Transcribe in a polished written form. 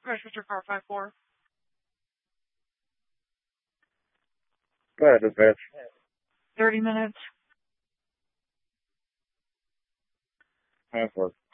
crash with your car, 5-4? Go ahead, dispatch. 30 minutes. 5-4.